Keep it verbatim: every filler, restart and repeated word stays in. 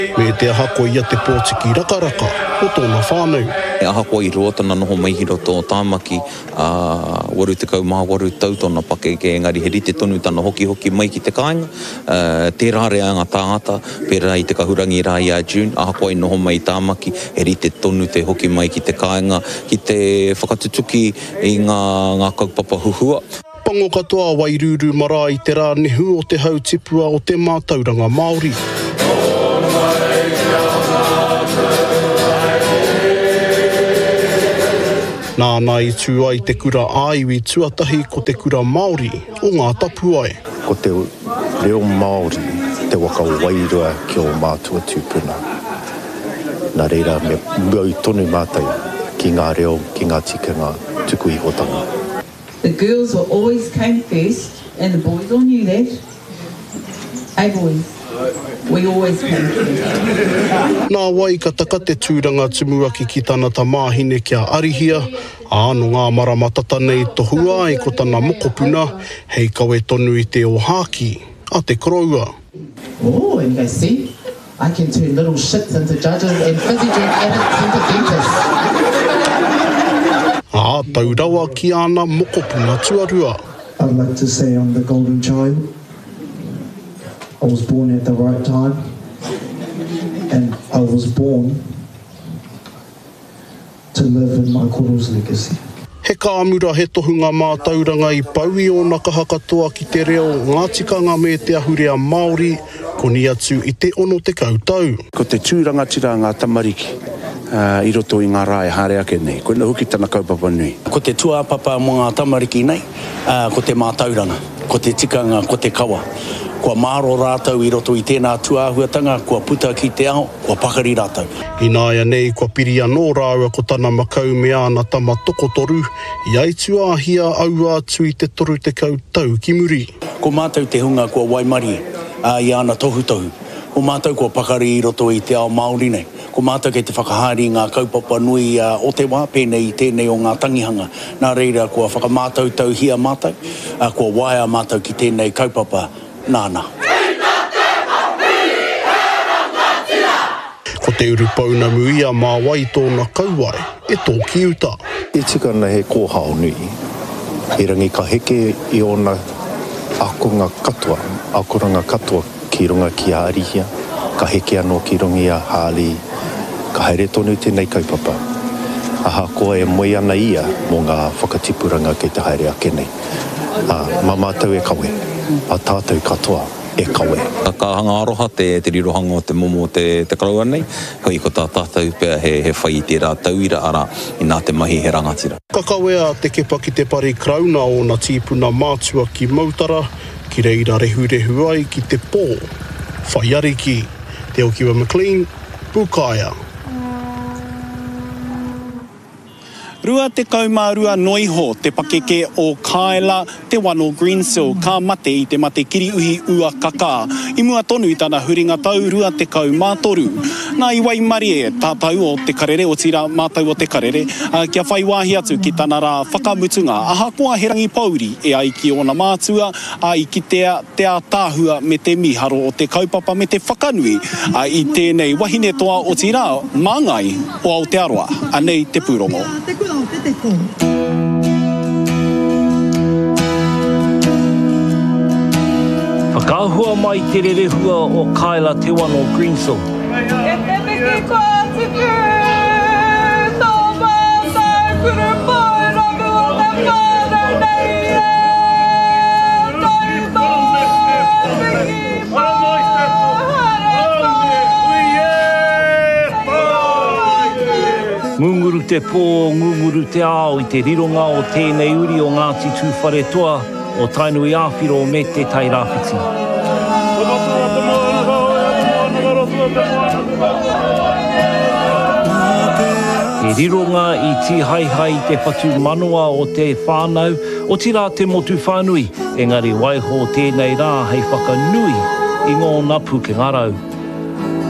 Me te ahako ia te pōtiki rakaraka o tōna whānau. E ahako i roa tana noho maihiro tō tāmaki a waru te kau maha waru tau tōna pakeke engari he rite tonu tana hoki hoki mai ki te kāinga. Uh, te rāre anga tāngata, pera i te kahurangi rā i a June, ahako i noho mai tāmaki, he rite tonu te hoki mai ki te kāinga, ki te whakatutuki i ngā, ngā kaupapa huhua. Pango katoa Wairuru mara i te rā nehu o te hautipua o te mātauranga Māori. Nāna i tū ai te kura āiwi tuatahi ko te kura Māori o ngā tapuai. Ko te reo Māori, te waka wairua ki o mātua tūpuna. Nā reira me mau tonu mātai ki ngā reo, ki ngā tikinga tuku i hotanga. The girls were always came first and the boys all knew that. Hey boys, we always came first. Nā wai ka taka te tūranga tumuaki ki tāna ta māhine kia arihia, āno ngā maramatata nei tohua ai ko tāna mokopuna, hei kawe tonu i te ohaki, a te koroua. Oh, and you see, I can turn little shits into judges and fizzy drink addicts into dentists. Ā, taurawa ki ana mokopuna tuarua. I'd like to say I'm the golden child. I was born at the right time, and I was born to live in my koro's legacy. He kāmura he tohunga mā tauranga i paui o nā kaha katoa ki te reo ngā tikanga me te ahurea Māori, koni atu i te ono te kautau. Ko te tūranga tira ngā tamariki. Uh, i roto i ngā rāe hare ake nei. Ko ina huki tana kaupapa nui. Ko te tuapapa mo ngā tamariki nei, uh, ko te mātauranga, ko te tikanga, ko te kawa. Kua māro rātau i roto i tēnā tuāhuatanga, kua puta ki te ao, kua pakari rātau. I nāia nei kua piri anō rāua ko tāna makau me āna tama tokotoru, i aitu āhia au atu i te toru te kautau ki muri. Ko mātau te hunga kua Waimari, uh, i āna tohutohu. Ko mātau kua pakari i roto i te ao Māori nei. Ko mātau kei te whakahari ngā kaupapa nui uh, o te wā pēnei i tēnei o ngā tangihanga. Nā reira kua whakamātau tau hia mātau, uh, kua waia mātau ki tēnei kaupapa nāna. Ko te uru pauna muia mā wai tōna kauai, e tō ki uta. E tika ana he kōhao nui, e rangi ka heke i ona akonga katoa, akoranga katoa ki runga ki a arihia, ka heke anō ki rungi a hāli, ka haere tonu tēnei kaupapa. Aha koa e moe ana ia mō ngā whakatipuranga kei te haere ake nei. Ah, mā mātau e kawe, a tātou katoa e kawe. Ka hanga aroha te, te rirohanga o te momo te, te karaua nei, hoi ko tā tātou pēr he, he whai i te rā tauira ara i nā te mahi he rangatira. Ka kawe a te kepa ki te pari krauna o nā tīpuna mātua ki Mautara, ki reira rehu rehu ai ki te pō. Whai ariki, te Okiwa McLean, Pukaya. Rua te kaumārua noiho, te pakeke o Kaela, te wano Greensill, ka mate i te mate kiriuhi ua kaka. I mua tonu i tana huringa tau, rua te kaumātoru. Nā i Waimari e tātau o te karere, o tira mātau o te karere, uh, kia whai wāhi atu ki tana rā whakamutunga. Aha koa he rangi pauri e ai ki ona mātua, a i ki te, te a tāhua me te miharo o te kaupapa me te whakanui, a i tēnei wahine toa o tira māngai o Aotearoa, anei te pūrongo. Whakaahua mai te rerehua o Kaela te wano Greensill. E te miki kua tuku, tō mātai kuru pai ragu o te whāra nei e, tau tō miki Ngunguru te pō, ngunguru te ao i te rironga o tēnei uri o Ngāti Tūwhare toa o Tainui Āwhiro me te Tairāwhiti. E rironga i ti haihai te whatu manoa o te whānau, o tira te motu whānui, engari waiho tēnei rā hei whakanui i ngō napu ke ngarau.